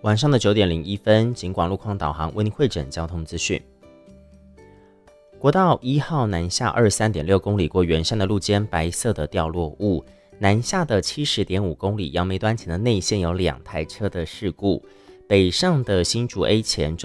晚上的9:01，警广路况导航为您汇整交通资讯。国道1号南下23.6公里过圆山的路肩白色的掉落物，南下的70.5公里杨梅端前的内线有2台车的事故，北上的新竹 A 前